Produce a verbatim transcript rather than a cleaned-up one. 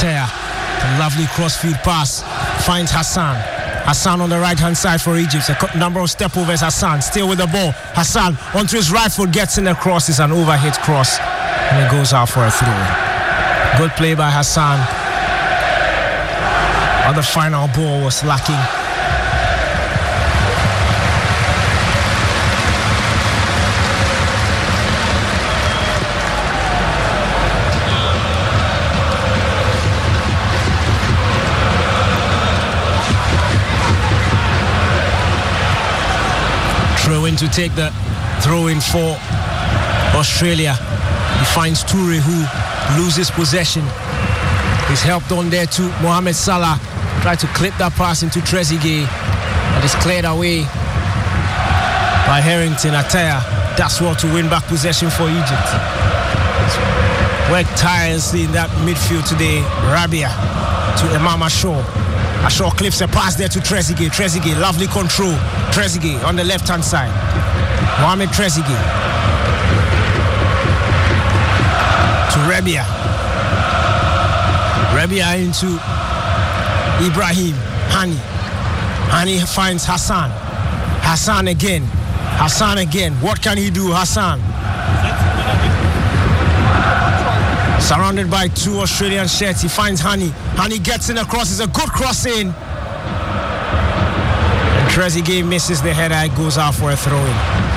Atea, a lovely crossfield pass, finds Hassan. Hassan on the right-hand side for Egypt. A number of step-overs. Hassan still with the ball. Hassan onto his right foot, gets in the cross. It's an overhit cross, and it goes out for a throw. Good play by Hassan. But the final ball was lacking. Throw-in to take the throw-in for Australia. He finds Toure, who loses possession. He's helped on there to Mohamed Salah. Tried to clip that pass into Trezeguet, but it's cleared away by Harrington. Atea does well to win back possession for Egypt. Worked tirelessly in that midfield today. Rabia to Imam Ashour. Ashour clips a pass there to Trezeguet. Trezeguet, lovely control. Trezeguet on the left-hand side. Mohamed Trezeguet to Rabia. Rabia into Ibrahim. Hani. Hani finds Hassan. Hassan again. Hassan again. What can he do, Hassan? Surrounded by two Australian shirts, he finds Hani. Hani gets in across. It's a good cross in. And Trezeguet misses the header. It goes out for a throw-in.